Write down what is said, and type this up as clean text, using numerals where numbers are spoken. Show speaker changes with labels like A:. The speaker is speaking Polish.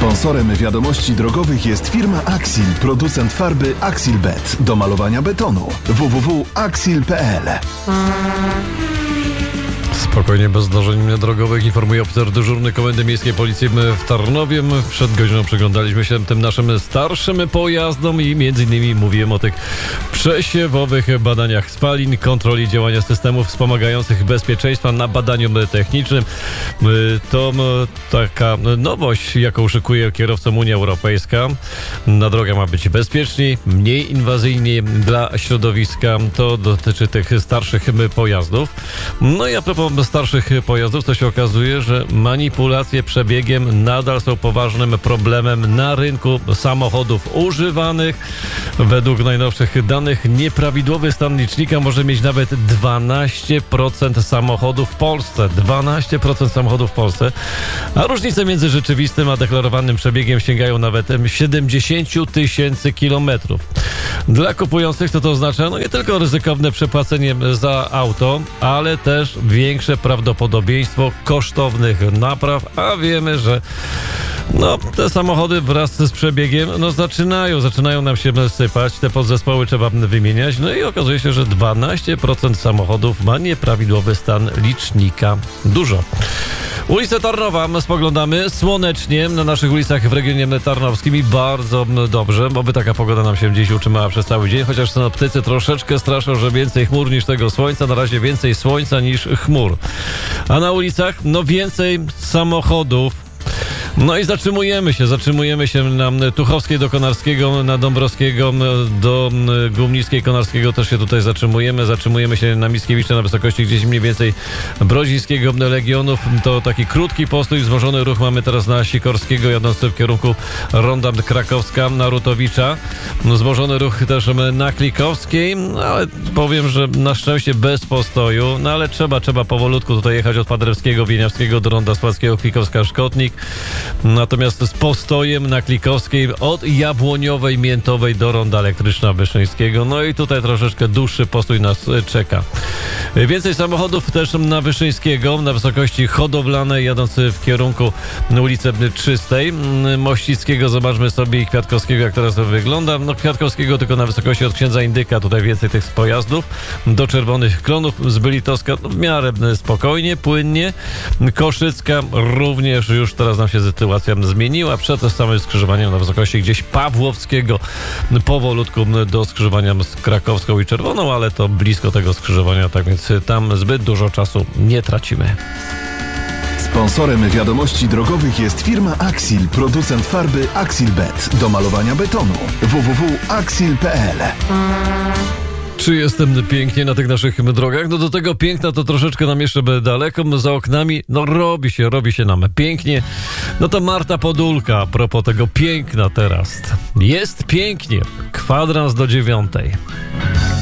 A: Sponsorem wiadomości drogowych jest firma Axil, producent farby Axilbet do malowania betonu. www.axil.pl.
B: Spokojnie, bez zdarzeń drogowych, informuje oficer dyżurny Komendy Miejskiej Policji w Tarnowie. Przed godziną przyglądaliśmy się tym naszym starszym pojazdom i między innymi mówiłem o tych przesiewowych badaniach spalin, kontroli działania systemów wspomagających bezpieczeństwa na badaniu technicznym. To taka nowość, jaką szykuje kierowcom Unia Europejska. Na drogach ma być bezpieczniej, mniej inwazyjnie dla środowiska. To dotyczy tych starszych pojazdów. No i a propos starszych pojazdów, to się okazuje, że manipulacje przebiegiem nadal są poważnym problemem na rynku samochodów używanych. Według najnowszych danych nieprawidłowy stan licznika może mieć nawet 12% samochodów w Polsce. 12% samochodów w Polsce. A różnice między rzeczywistym a deklarowanym przebiegiem sięgają nawet 70 000 kilometrów. Dla kupujących to oznacza nie tylko ryzykowne przepłacenie za auto, ale też większe prawdopodobieństwo kosztownych napraw, a wiemy, że te samochody wraz z przebiegiem zaczynają nam się sypać, te podzespoły trzeba wymieniać, i okazuje się, że 12% samochodów ma nieprawidłowy stan licznika. Dużo. Ulicę Tarnowa spoglądamy słonecznie na naszych ulicach w regionie tarnowskim i bardzo dobrze, bo taka pogoda nam się dziś utrzymała przez cały dzień, chociaż synoptycy troszeczkę straszą, że więcej chmur niż tego słońca, na razie więcej słońca niż chmur. A na ulicach więcej samochodów. I zatrzymujemy się na Tuchowskiej do Konarskiego, na Dąbrowskiego do Gumnickiej Konarskiego też się tutaj zatrzymujemy się na Mickiewicza na wysokości gdzieś mniej więcej Brodzińskiego Legionów. To taki krótki postój, wzmożony ruch mamy teraz na Sikorskiego jadący w kierunku Ronda Krakowska na Rutowicza. Wzmożony ruch też na Klikowskiej, ale powiem, że na szczęście bez postoju, ale trzeba powolutku tutaj jechać od Paderewskiego, Wieniawskiego do Ronda Sławskiego, Klikowska, Szkotnik. Natomiast z postojem na Klikowskiej od Jabłoniowej, Miętowej do Ronda Elektryczna Wyszyńskiego. I tutaj troszeczkę dłuższy postój nas czeka. Więcej samochodów też na Wyszyńskiego, na wysokości Hodowlanej, jadący w kierunku ulicy Czystej. Mościckiego zobaczmy sobie i Kwiatkowskiego, jak teraz to wygląda. Kwiatkowskiego tylko na wysokości od Księdza Indyka, tutaj więcej tych pojazdów. Do Czerwonych Klonów z Bylitowska w miarę spokojnie, płynnie. Koszycka również już teraz nam się sytuacja zmieniła. Przed samym skrzyżowaniem na wysokości gdzieś Pawłowskiego powolutku do skrzyżowania z Krakowską i Czerwoną, ale to blisko tego skrzyżowania, tak więc tam zbyt dużo czasu nie tracimy.
A: Sponsorem wiadomości drogowych jest firma Axil, producent farby Axilbet do malowania betonu. www.axil.pl.
B: Czy jestem pięknie na tych naszych drogach? Do tego piękna to troszeczkę nam jeszcze daleko. Za oknami, robi się nam pięknie. To Marta Podólka, a propos tego piękna teraz. Jest pięknie. 8:45.